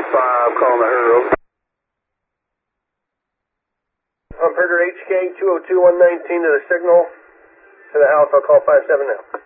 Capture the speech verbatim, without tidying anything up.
five, calling the Herald. I'm Herder H K two oh two one nineteen to the signal to the house. I'll call five seven now.